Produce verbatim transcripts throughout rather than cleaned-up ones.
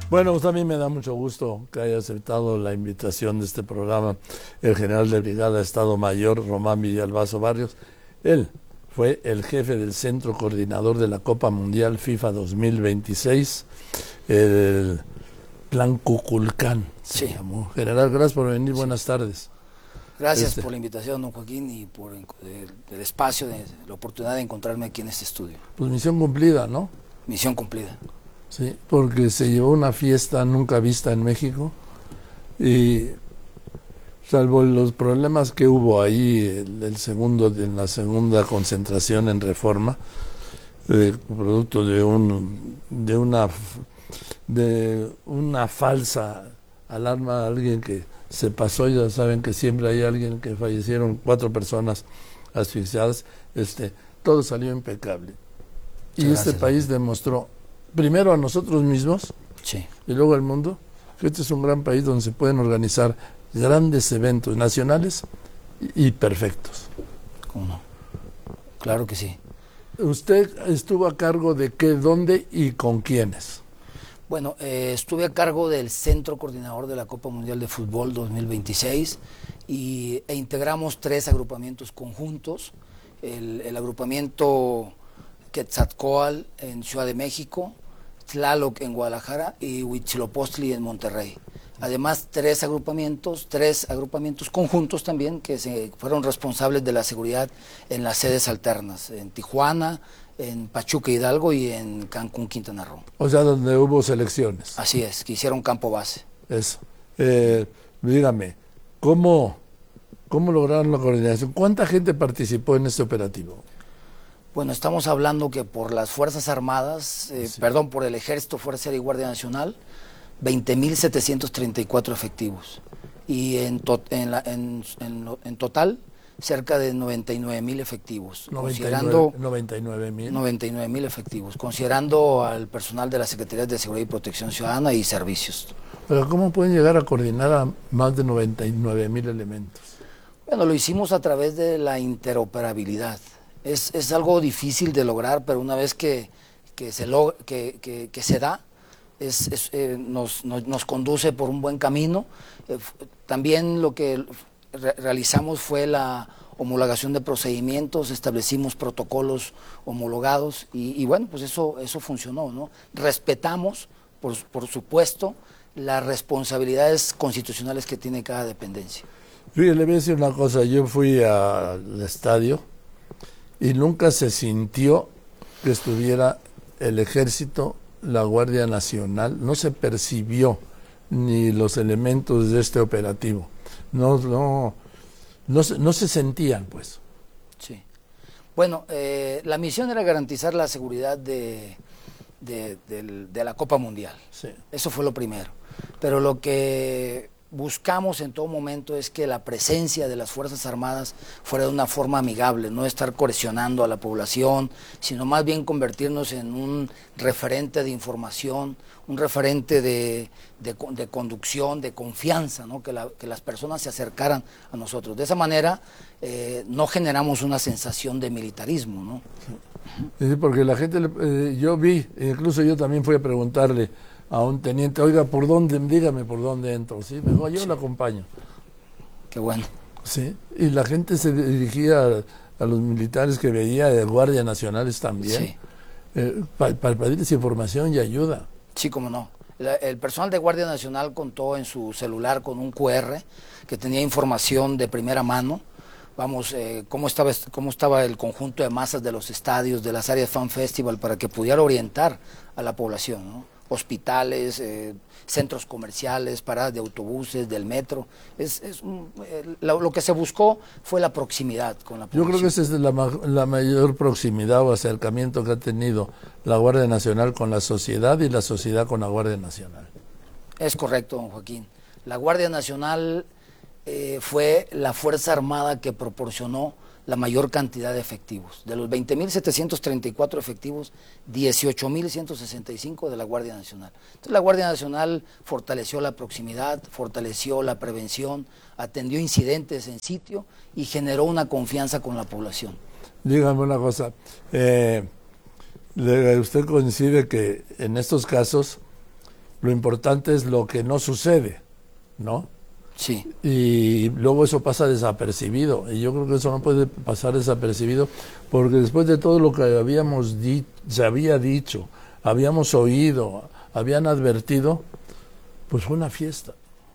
Bueno, pues a mí me da mucho gusto que haya aceptado la invitación de este programa el general de brigada Estado Mayor Román Villalbazo Barrios. Él fue el jefe del centro coordinador de la Copa Mundial FIFA dos mil veintiséis, el Plan Cuculcán se Sí. llamó. General, gracias por venir, buenas tardes. Gracias Este. por la invitación, don Joaquín, y por el, el espacio, de, la oportunidad de encontrarme aquí en este estudio. Pues misión cumplida, ¿no? Misión cumplida. Sí, porque se llevó una fiesta nunca vista en México y salvo los problemas que hubo ahí el, el segundo en la segunda concentración en Reforma, eh, producto de un de una de una falsa alarma a alguien que se pasó. Ya saben que siempre hay alguien, que fallecieron cuatro personas asfixiadas. Este, todo salió impecable y Gracias, este país demostró primero a nosotros mismos, sí, y luego al mundo, que este es un gran país donde se pueden organizar grandes eventos nacionales y, y perfectos. ¿Cómo no? Claro que sí. ¿Usted estuvo a cargo de qué, dónde y con quiénes? Bueno, eh, estuve a cargo del Centro Coordinador de la Copa Mundial de Fútbol dos mil veintiséis y, e integramos tres agrupamientos conjuntos. El, el agrupamiento Quetzalcóatl en Ciudad de México, Tlaloc en Guadalajara y Huitzilopochtli en Monterrey. Además, tres agrupamientos, tres agrupamientos conjuntos también que se fueron responsables de la seguridad en las sedes alternas, en Tijuana, en Pachuca Hidalgo y en Cancún, Quintana Roo. O sea, donde hubo selecciones. Así es, que hicieron campo base. Eso. Eh, dígame, ¿cómo, ¿cómo lograron la coordinación? ¿Cuánta gente participó en este operativo? Bueno, estamos hablando que por las Fuerzas Armadas, eh, Sí. perdón, por el Ejército, Fuerza Aérea y Guardia Nacional, veinte mil setecientos treinta y cuatro efectivos. Y en, to en, la, en, en, en total, cerca de noventa y nueve mil efectivos. Considerando noventa y nueve mil. noventa y nueve mil efectivos, considerando al personal de las Secretarías de Seguridad y Protección Ciudadana y servicios. Pero ¿cómo pueden llegar a coordinar a más de noventa y nueve mil elementos? Bueno, lo hicimos a través de la interoperabilidad. Es, es algo difícil de lograr, pero una vez que, que, se, log que, que, que se da, es, es, eh, nos, nos, nos conduce por un buen camino. Eh, también lo que re realizamos fue la homologación de procedimientos, establecimos protocolos homologados y, y bueno, pues eso, eso funcionó, ¿no? Respetamos, por, por supuesto, las responsabilidades constitucionales que tiene cada dependencia. Fíjate, le voy a decir una cosa, yo fui al estadio y nunca se sintió que estuviera el Ejército, la Guardia Nacional, no se percibió ni los elementos de este operativo, no, no, no, se, no se sentían, pues. Sí. Bueno, eh, la misión era garantizar la seguridad de, de, de, de la Copa Mundial. Sí. Eso fue lo primero. Pero lo que buscamos en todo momento es que la presencia de las Fuerzas Armadas fuera de una forma amigable, no estar coercionando a la población, sino más bien convertirnos en un referente de información, un referente de, de, de conducción, de confianza, ¿no? que, la, que las personas se acercaran a nosotros. De esa manera eh, no generamos una sensación de militarismo, ¿no? Sí, porque la gente, eh, yo vi, incluso yo también fui a preguntarle a un teniente, oiga, ¿por dónde? Dígame por dónde entro. Sí, me dijo, yo sí. lo acompaño. Qué bueno. Sí, y la gente se dirigía a, a los militares que veía, de guardias nacionales también, Sí. eh, para pa pedirles información y ayuda. Sí, cómo no. La, el personal de Guardia Nacional contó en su celular con un cu erre que tenía información de primera mano. Vamos, eh, cómo estaba, cómo estaba el conjunto de masas de los estadios, de las áreas Fan Festival, para que pudiera orientar a la población, ¿no? Hospitales, eh, centros comerciales, paradas de autobuses, del metro. Es, es un, eh, lo, lo que se buscó fue la proximidad con la población. Yo creo que esa es la, la mayor proximidad o acercamiento que ha tenido la Guardia Nacional con la sociedad y la sociedad con la Guardia Nacional. Es correcto, don Joaquín. La Guardia Nacional eh, fue la Fuerza Armada que proporcionó la mayor cantidad de efectivos. De los veinte mil setecientos treinta y cuatro efectivos, dieciocho mil ciento sesenta y cinco de la Guardia Nacional. Entonces la Guardia Nacional fortaleció la proximidad, fortaleció la prevención, atendió incidentes en sitio y generó una confianza con la población. Dígame una cosa, eh, ¿usted coincide que en estos casos Lo importante es lo que no sucede, ¿no? Sí. Y luego eso pasa desapercibido, y yo creo que eso no puede pasar desapercibido, porque después de todo lo que habíamos di- se había dicho, habíamos oído, habían advertido, pues fue una fiesta.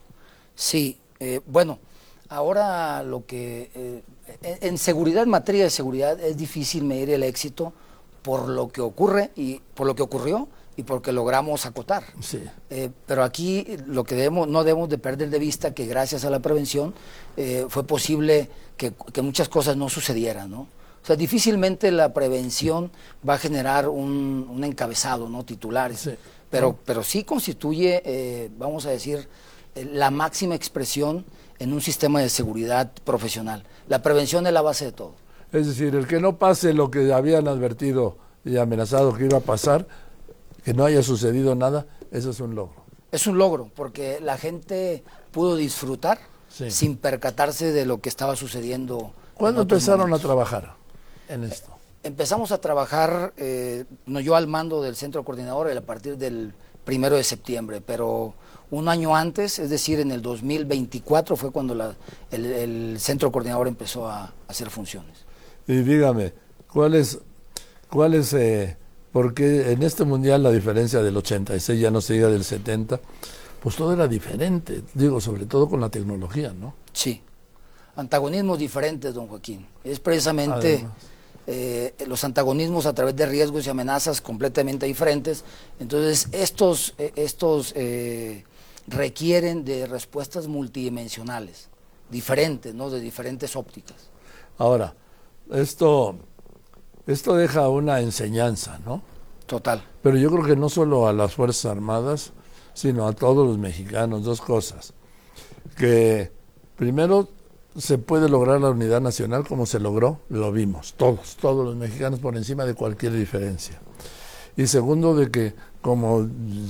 Sí, eh, bueno, ahora lo que... Eh, en, en seguridad, en materia de seguridad, es difícil medir el éxito por lo que ocurre y por lo que ocurrió y porque logramos acotar. Sí. Eh, pero aquí lo que debemos, no debemos de perder de vista que gracias a la prevención eh, fue posible que, que muchas cosas no sucedieran, ¿no? O sea, difícilmente la prevención va a generar un, un encabezado, ¿no? Titulares. Sí. Pero, pero sí constituye, eh, vamos a decir, eh, la máxima expresión en un sistema de seguridad profesional. La prevención es la base de todo. Es decir, el que no pase lo que habían advertido y amenazado que iba a pasar, que no haya sucedido nada, eso es un logro. Es un logro, porque la gente pudo disfrutar Sí. sin percatarse de lo que estaba sucediendo. ¿Cuándo en otros empezaron momentos. a trabajar en esto? Empezamos a trabajar, eh, no yo al mando del centro coordinador a partir del primero de septiembre, pero un año antes, es decir, en el dos mil veinticuatro fue cuando la, el, el centro coordinador empezó a, a hacer funciones. Y dígame, ¿cuál es, cuál es eh, porque en este mundial la diferencia del ochenta y seis, ya no se diga del setenta, pues todo era diferente, digo, sobre todo con la tecnología, ¿no? Sí, antagonismos diferentes, don Joaquín. Es precisamente... Además. Eh, los antagonismos a través de riesgos y amenazas completamente diferentes. Entonces, estos, eh, estos eh, requieren de respuestas multidimensionales, diferentes, ¿no? De diferentes ópticas. Ahora, esto, esto deja una enseñanza, ¿no? Total. Pero yo creo que no solo a las Fuerzas Armadas, sino a todos los mexicanos, dos cosas. Que primero se puede lograr la unidad nacional como se logró, lo vimos, todos, todos los mexicanos por encima de cualquier diferencia. Y segundo, de que como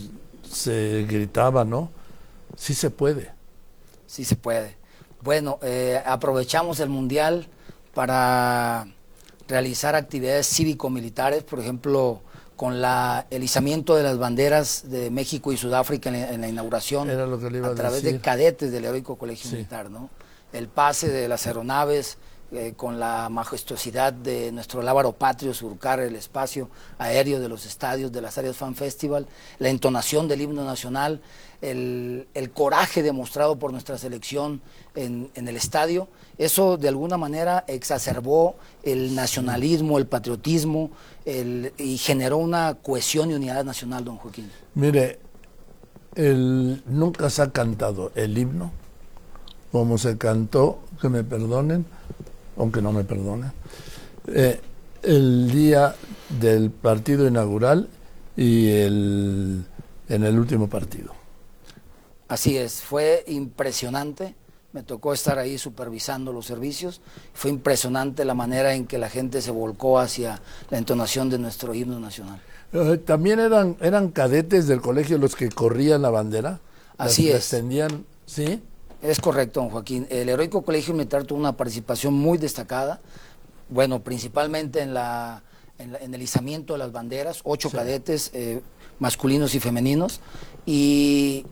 se gritaba, ¿no? Sí se puede. Sí se puede. Bueno, eh, aprovechamos el Mundial para realizar actividades cívico-militares, por ejemplo, con la, el izamiento de las banderas de México y Sudáfrica en la, en la inauguración, Era lo que le iba a a través decir. de cadetes del Heroico Colegio Sí. Militar, ¿no? El pase de las aeronaves eh, con la majestuosidad de nuestro lábaro patrio, surcar el espacio aéreo de los estadios, de las áreas Fan Festival, la entonación del himno nacional, el, el coraje demostrado por nuestra selección en, en el estadio, eso de alguna manera exacerbó el nacionalismo, el patriotismo el, y generó una cohesión y unidad nacional, don Joaquín. Mire, el, nunca se ha cantado el himno como se cantó, que me perdonen, aunque no me perdonen, eh, el día del partido inaugural y el, en el último partido. Así es, fue impresionante, me tocó estar ahí supervisando los servicios, fue impresionante la manera en que la gente se volcó hacia la entonación de nuestro himno nacional. Eh, También eran, eran cadetes del colegio los que corrían la bandera. Así las, es. las tendían, ¿sí? Es correcto, don Joaquín. El Heroico Colegio Militar tuvo una participación muy destacada, bueno, principalmente en, la, en, la, en el izamiento de las banderas, ocho sí. cadetes eh, masculinos y femeninos, y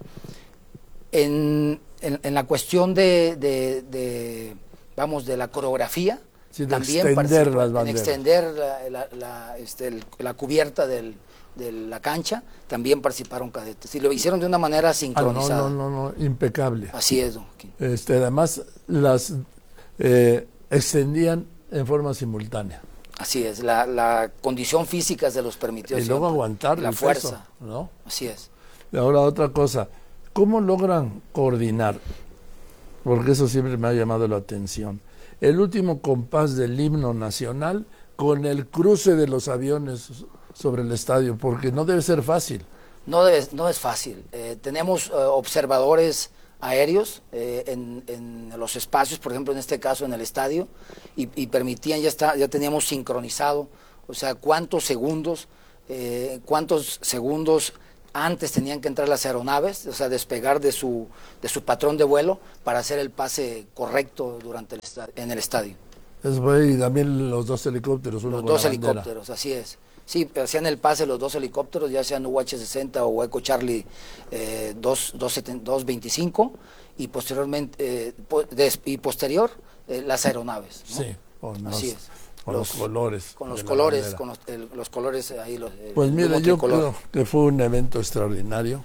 en, en, en la cuestión de, de, de, vamos, de la coreografía, sí, de también extender las banderas. En extender la, la, la, este, el, la cubierta del... de la cancha, también participaron cadetes y lo hicieron de una manera sincronizada. Ah, no, no, no, no, impecable. Así es, don Joaquín. Este, además, las eh, extendían en forma simultánea. Así es, la, la condición física se los permitió. Y siempre. luego aguantar la el fuerza, peso, ¿no? Así es. Y ahora otra cosa, ¿cómo logran coordinar? Porque eso siempre me ha llamado la atención. El último compás del himno nacional con el cruce de los aviones sobre el estadio, porque no debe ser fácil. No, debe, no es fácil. Eh, tenemos eh, observadores aéreos eh, en, en los espacios, por ejemplo, en este caso en el estadio, y, y permitían, ya está, ya teníamos sincronizado, o sea, cuántos segundos, eh, cuántos segundos antes tenían que entrar las aeronaves, o sea, despegar de su, de su patrón de vuelo para hacer el pase correcto durante el estadio, en el estadio. Eso fue, y también los dos helicópteros, uno Los con dos la bandera. helicópteros, así es. Sí, hacían el pase los dos helicópteros, ya sean U H sesenta o Echo Charlie eh, dos veinticinco, y posteriormente, eh, po des, y posterior, eh, las aeronaves, ¿no? Sí, con así los, es. Con los, los colores. Con los colores, con los, el, los colores ahí. Los, pues mire, yo creo que fue un evento extraordinario,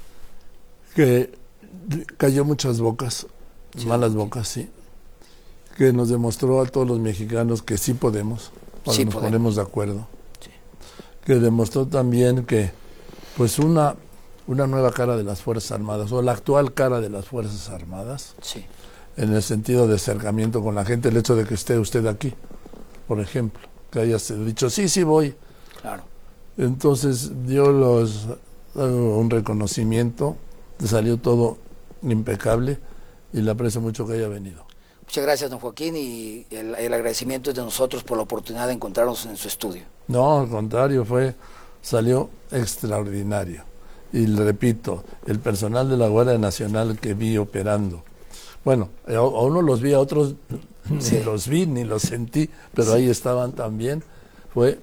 que cayó muchas bocas, sí, malas bocas, sí, que nos demostró a todos los mexicanos que sí podemos, cuando sí nos podemos. ponemos de acuerdo, sí. Que demostró también que pues una, una nueva cara de las Fuerzas Armadas, o la actual cara de las Fuerzas Armadas, sí. En el sentido de acercamiento con la gente, el hecho de que esté usted aquí, por ejemplo, que haya dicho, sí, sí voy. Claro. Entonces dio los, un reconocimiento, salió todo impecable y le aprecio mucho que haya venido. Muchas gracias, don Joaquín, y el, el agradecimiento es de nosotros por la oportunidad de encontrarnos en su estudio. No, al contrario, fue, salió extraordinario. Y le repito, el personal de la Guardia Nacional que vi operando, bueno, a, a uno los vi, a otros sí. ni los vi, ni los sentí, pero sí. Ahí estaban también, fue,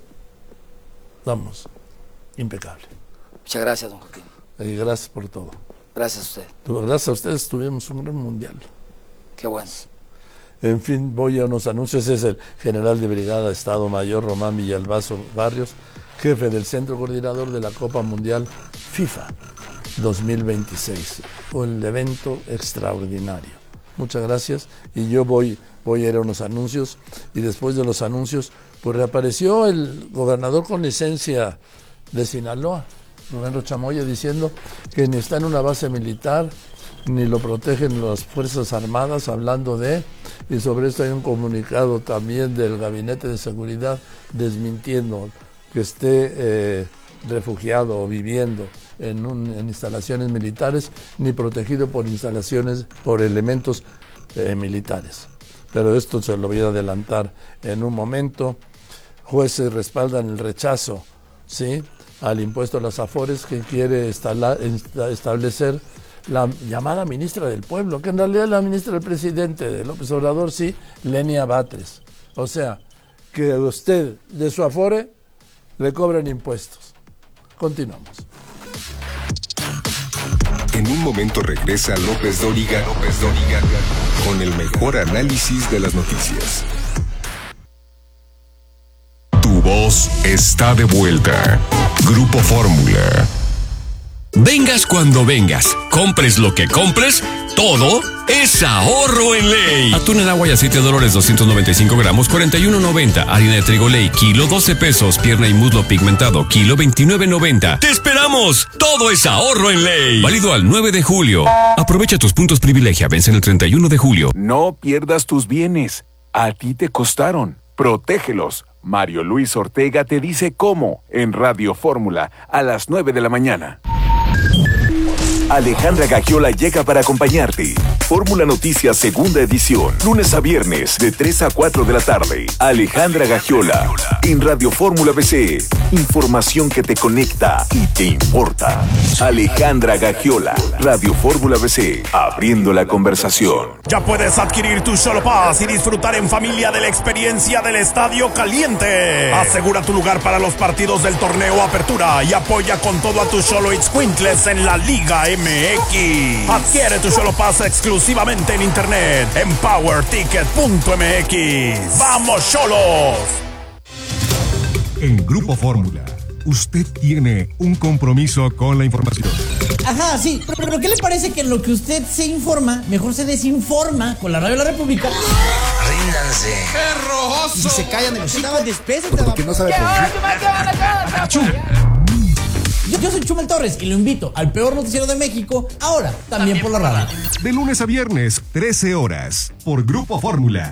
vamos, impecable. Muchas gracias, don Joaquín. Y gracias por todo. Gracias a usted. Gracias a ustedes tuvimos un gran mundial. Qué bueno. En fin, voy a unos anuncios. Es el general de brigada Estado Mayor Román Villalbazo Barrios, jefe del Centro Coordinador de la Copa Mundial FIFA dos mil veintiséis. Un evento extraordinario. Muchas gracias. Y yo voy, voy a ir a unos anuncios, y después de los anuncios, pues reapareció el gobernador con licencia de Sinaloa, Rubén Rochamoya, diciendo que ni está en una base militar, ni lo protegen las Fuerzas Armadas, hablando de, y sobre esto hay un comunicado también del Gabinete de Seguridad desmintiendo que esté eh, refugiado o viviendo en, un, en instalaciones militares, ni protegido por instalaciones, por elementos eh, militares. Pero esto se lo voy a adelantar en un momento. Jueces respaldan el rechazo, ¿sí?, al impuesto a las afores que quiere instalar, establecer la llamada ministra del Pueblo, que en realidad es la ministra del presidente de López Obrador, sí, Lenia Batres. O sea, que a usted de su afore le cobran impuestos. Continuamos. En un momento regresa López Dóriga, López Dóriga con el mejor análisis de las noticias. Tu voz está de vuelta. Grupo Fórmula. Vengas cuando vengas, compres lo que compres, todo es ahorro en Ley. Atún en agua y aceite de Dolores doscientos noventa y cinco gramos, cuarenta y uno noventa. Harina de trigo Ley, kilo doce pesos. Pierna y muslo pigmentado, kilo veintinueve noventa. ¡Te esperamos! Todo es ahorro en Ley. Válido al nueve de julio. Aprovecha tus puntos privilegia, vencen el treinta y uno de julio. No pierdas tus bienes. A ti te costaron. Protégelos. Mario Luis Ortega te dice cómo en Radio Fórmula a las nueve de la mañana. Alejandra Gagiola llega para acompañarte. Fórmula Noticias segunda edición, lunes a viernes de tres a cuatro de la tarde. Alejandra Gagiola en Radio Fórmula B C. Información que te conecta y te importa. Alejandra Gagiola, Radio Fórmula B C, abriendo la conversación. Ya puedes adquirir tu Xolo Pass y disfrutar en familia de la experiencia del Estadio Caliente. Asegura tu lugar para los partidos del torneo Apertura y apoya con todo a tus Xolo Ixcuintles en la Liga M X. Adquiere tu Xolo Pass exclusivamente en internet en power ticket punto m x. ¡Vamos, Xolos! En Grupo Fórmula, usted tiene un compromiso con la información. Ajá, sí, pero, pero ¿qué le parece que en lo que usted se informa, mejor se desinforma con la Radio de la República? Ríndanse. ¡Qué rojoso! Y si se callan de los hijos, despésate. Porque no sabe por qué. Yo, yo soy Chumel Torres y lo invito al peor noticiero de México, ahora también, también por la radio. De lunes a viernes, trece horas, por Grupo Fórmula.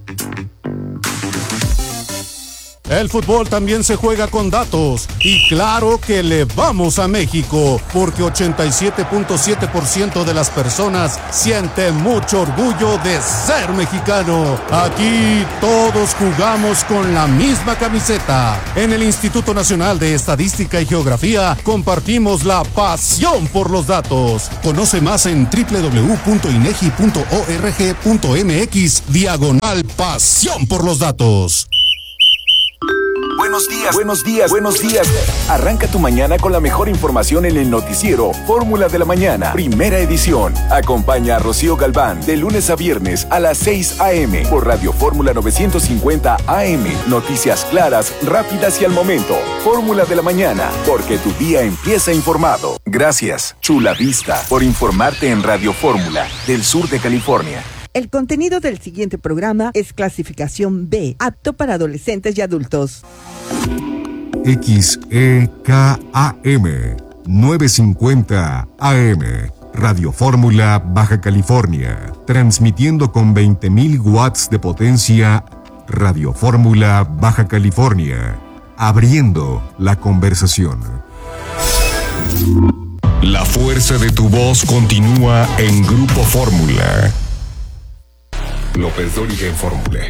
El fútbol también se juega con datos y claro que le vamos a México porque ochenta y siete punto siete por ciento de las personas sienten mucho orgullo de ser mexicano. Aquí todos jugamos con la misma camiseta. En el Instituto Nacional de Estadística y Geografía compartimos la pasión por los datos. Conoce más en doble u doble u doble u punto inegi punto org punto m x diagonal pasión por los datos. Buenos días, buenos días, buenos días. Arranca tu mañana con la mejor información en el noticiero Fórmula de la Mañana, primera edición. Acompaña a Rocío Galván de lunes a viernes a las seis a.m. por Radio Fórmula novecientos cincuenta A M. Noticias claras, rápidas y al momento. Fórmula de la Mañana, porque tu día empieza informado. Gracias, Chula Vista, por informarte en Radio Fórmula del sur de California. El contenido del siguiente programa es clasificación B, apto para adolescentes y adultos. X E K A M novecientos cincuenta A M, Radio Fórmula Baja California, transmitiendo con veinte mil watts de potencia. Radio Fórmula Baja California, abriendo la conversación. La fuerza de tu voz continúa en Grupo Fórmula. López Dóriga en Fórmula.